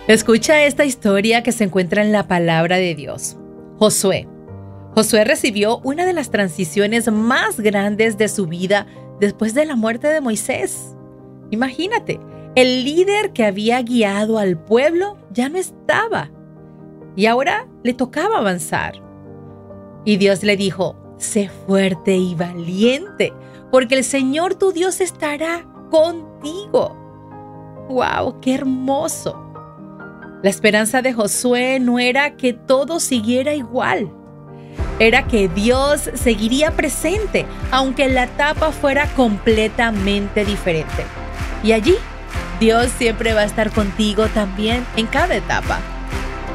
Escucha esta historia que se encuentra en la palabra de Dios. Josué. Josué recibió una de las transiciones más grandes de su vida después de la muerte de Moisés. Imagínate, el líder que había guiado al pueblo ya no estaba y ahora le tocaba avanzar. Y Dios le dijo: sé fuerte y valiente, porque el Señor tu Dios estará contigo. ¡Wow! ¡Qué hermoso! La esperanza de Josué no era que todo siguiera igual. Era que Dios seguiría presente, aunque la etapa fuera completamente diferente. Y allí, Dios siempre va a estar contigo también en cada etapa.